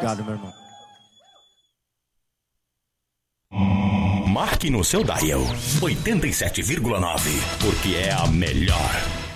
Obrigado, meu irmão. Marque no seu dial 87,9, porque é a melhor.